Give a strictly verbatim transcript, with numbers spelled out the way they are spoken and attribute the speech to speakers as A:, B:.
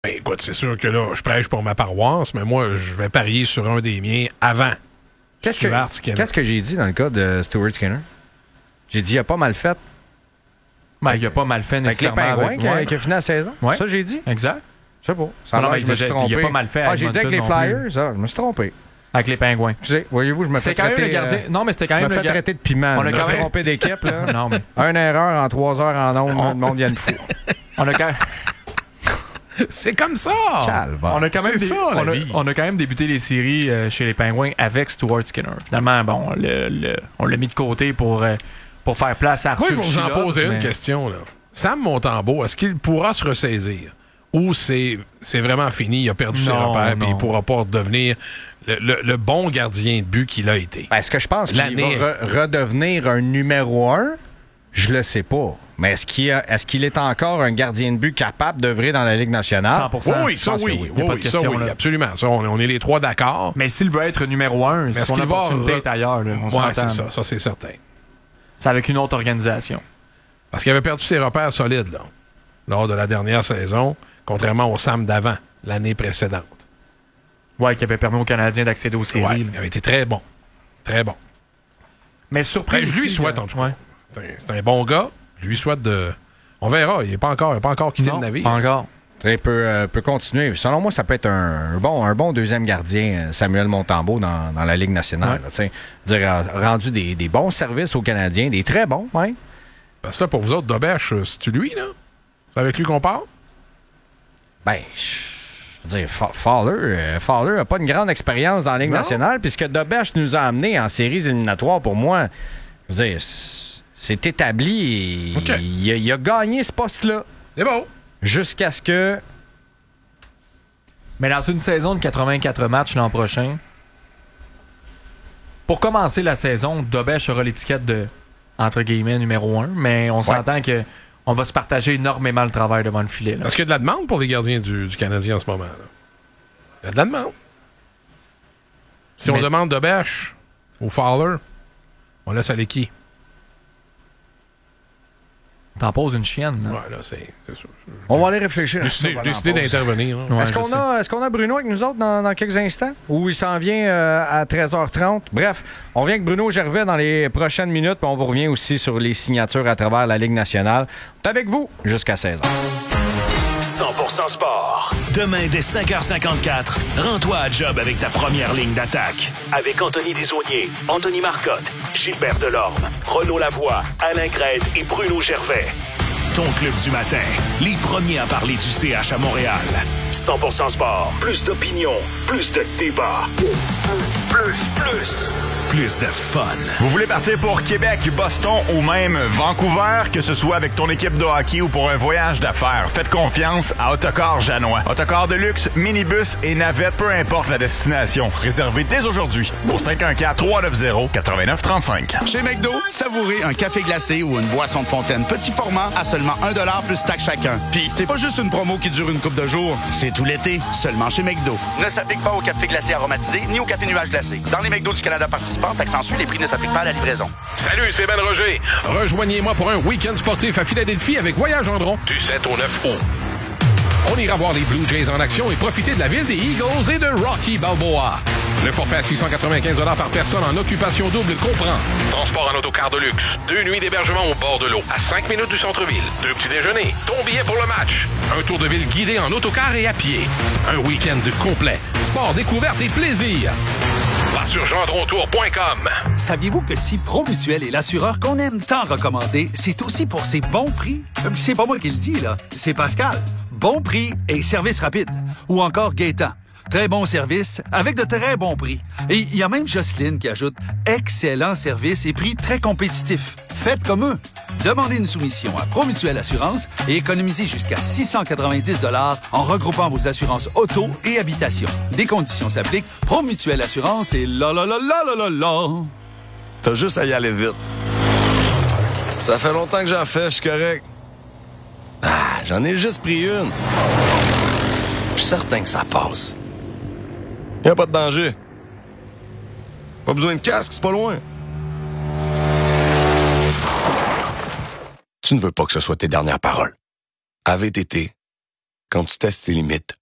A: Ben, écoute, c'est sûr que là, je prêche pour ma paroisse, mais moi, je vais parier sur un des miens avant
B: Qu'est-ce
A: Stuart
B: que,
A: Skinner.
B: Qu'est-ce que j'ai dit dans le cas de Stuart Skinner? J'ai dit, il a pas mal fait.
C: Ben, il a pas mal fait
B: Avec les
C: nécessairement.
B: Pingouins
C: avec...
B: qui, a,
C: ouais.
B: qui a fini la saison?
C: Ouais.
B: Ça, j'ai dit?
C: Exact.
B: Je sais pas. Ça
C: Non,
B: a
C: non,
B: l'air que je me suis
C: il a-
B: trompé.
C: il a pas mal fait
B: Ah,
C: avec
B: j'ai dit avec les
C: Edmonton non
B: Flyers? Ah, je me suis trompé.
C: Avec les Pingouins.
B: Tu sais, voyez-vous, je me fais
C: C'était quand même
B: traiter...
C: le gardien.
B: euh,
C: Non, mais c'était quand
B: Je
C: même
B: me
C: le
B: fais
C: gardien.
B: traiter de piment.
C: On a
B: Je me
C: quand
B: suis
C: même-
B: trompé d'équipe, là.
C: Non, mais
B: Une erreur en trois heures en ondes,
C: On-
B: le monde vient de fou.
C: on a quand
A: C'est comme ça!
B: Calvaire.
C: On a quand même,
A: C'est
C: dé-
A: ça, la
C: on, a,
A: vie.
C: on a quand même débuté les séries euh, chez les Pingouins avec Stuart Skinner. Finalement, bon, le, le- on l'a mis de côté pour, euh, pour faire place à
A: Moi,
C: Arthur
A: je vais vous en
C: Chilov,
A: poser
C: mais-
A: une question. Là. Sam Montembeault, est-ce qu'il pourra se ressaisir? Ou c'est, c'est vraiment fini, il a perdu ses
C: Non,
A: repères et
C: non.
A: il pourra pas devenir le, le- le bon gardien de but qu'il a été?
B: Ben, est-ce que je pense qu'il
A: L'année-
B: va re- redevenir un numéro un? Je le sais pas. Mais est-ce qu'il, a- est-ce qu'il est encore un gardien de but capable d'œuvrer dans la Ligue nationale?
C: cent pour cent.
A: Oui, ça
B: je pense
A: oui,
B: que oui.
C: Il y a
A: oui,
C: pas
A: oui,
C: de
A: ça
C: question,
A: oui,
C: là.
A: absolument. Ça, on, on est les trois d'accord.
C: Mais s'il veut être numéro un,
A: est-ce
C: son
A: qu'il va
C: opportunité
A: re-
C: est ailleurs. Là, on
A: Ouais,
C: s'entend,
A: c'est ça,
C: là.
A: ça c'est certain.
C: C'est avec une autre organisation.
A: Parce qu'il avait perdu ses repères solides là, lors de la dernière saison, contrairement au Sam d'avant, l'année précédente.
C: Ouais, qui avait permis aux Canadiens d'accéder aux séries.
A: Ouais,
C: là.
A: il avait été très bon. Très bon.
C: Mais surpris.
A: Ben, je lui
C: aussi,
A: souhaite,
C: là.
A: en tout cas.
C: Ouais.
A: C'est un- C'est un bon gars. Je lui souhaite de... On verra. Il n'est pas encore, il a pas encore quitté
C: Non,
A: le navire.
C: pas encore.
B: Tu sais, il peut, euh, peut continuer. Selon moi, ça peut être un, un bon, un bon deuxième gardien, euh, Samuel Montembeault, dans, dans la Ligue nationale.
C: Ouais.
B: là, tu sais. Je veux dire, a rendu des, des bons services aux Canadiens, des très bons, hein?
A: Parce que là, pour vous autres, Dobèche, euh, c'est-tu lui, là? C'est avec lui qu'on parle?
B: Ben, je veux dire, Fa- Fowler, euh, Fowler n'a pas une grande expérience dans la Ligue
A: Non.
B: nationale, puisque Dobèche nous a amené en séries éliminatoires, pour moi, je veux dire, c'est c'est établi. Et
A: OK.
B: il, a, il a gagné ce poste-là
A: C'est bon.
B: jusqu'à ce que...
C: Mais dans une saison de quatre-vingt-quatre matchs l'an prochain, pour commencer la saison, Dobèche aura l'étiquette de, entre guillemets, numéro un, mais on s'entend que on va se partager énormément le travail devant le filet. Là.
A: Parce qu'il y a de la demande pour les gardiens du, du Canadien en ce moment, là. Il y a de la demande. Si
C: Mais-
A: on demande Dobèche ou Fowler, on laisse aller qui?
C: T'en poses une chienne. Là.
A: Ouais, là, c'est... c'est sûr.
B: On va aller réfléchir. à
A: J'ai
B: ça
A: décidé,
B: pendant
A: j'ai décidé
B: la pause.
A: d'intervenir. hein.
C: Ouais,
B: Est-ce
C: je
B: qu'on
C: sais.
B: a, est-ce qu'on a Bruno avec nous autres dans, dans quelques instants? Ou il s'en vient euh, à treize heures trente? Bref, on vient avec Bruno Gervais dans les prochaines minutes, puis on vous revient aussi sur les signatures à travers la Ligue nationale. On est avec vous jusqu'à seize heures.
D: cent pour cent sport. Demain, dès cinq heures cinquante-quatre, rends-toi à job avec ta première ligne d'attaque. Avec Anthony Desaulniers, Anthony Marcotte, Gilbert Delorme, Renaud Lavoie, Alain Crête et Bruno Gervais. Ton club du matin. Les premiers à parler du C H à Montréal. cent pour cent sport. Plus d'opinion. Plus de débat. Plus, plus. Plus de fun.
E: Vous voulez partir pour Québec, Boston ou même Vancouver, que ce soit avec ton équipe de hockey ou pour un voyage d'affaires, faites confiance à Autocar Janois. Autocar de luxe, minibus et navette, peu importe la destination. Réservez dès aujourd'hui au cinq un quatre, trois neuf zéro, neuf neuf trois cinq.
F: Chez McDo, savourez un café glacé ou une boisson de fontaine petit format à seulement un dollar plus taxe chacun. Puis c'est pas juste une promo qui dure une couple de jours, c'est tout l'été, seulement chez McDo. Ne s'applique pas au café glacé aromatisé ni au café nuage glacé. Dans les McDo du Canada participants, accentue, les prix ne s'appliquent pas à la livraison.
A: Salut, c'est Ben Roger. Rejoignez-moi pour un week-end sportif à Philadelphie avec Voyage Gendron du sept au neuf août. On ira voir les Blue Jays en action et profiter de la ville des Eagles et de Rocky Balboa. Le forfait à six cent quatre-vingt-quinze dollars par personne en occupation double comprend transport en autocar de luxe, deux nuits d'hébergement au bord de l'eau, à cinq minutes du centre-ville, deux petits déjeuners, ton billet pour le match, un tour de ville guidé en autocar et à pied, un week-end complet, sport, découverte et plaisir. Va sur gendrontour point com.
G: Saviez-vous que si Promutuel est l'assureur qu'on aime tant recommander, c'est aussi pour ses bons prix? Euh, C'est pas moi qui le dis, là. C'est Pascal. Bon prix et service rapide. Ou encore Gaétan. Très bon service avec de très bons prix. Et il y a même Jocelyne qui ajoute excellent service et prix très compétitifs. Faites comme eux. Demandez une soumission à Promutuel Assurance et économisez jusqu'à six cent quatre-vingt-dix dollars en regroupant vos assurances auto et habitation. Des conditions s'appliquent. Promutuel Assurance et la la la la la la la.
H: T'as juste à y aller vite. Ça fait longtemps que j'en fais, je suis correct. Ah, j'en ai juste pris une. Je suis certain que ça passe. Y a pas de danger. Pas besoin de casque, c'est pas loin. Tu ne veux pas que ce soit tes dernières paroles. A V T T, quand tu testes tes limites.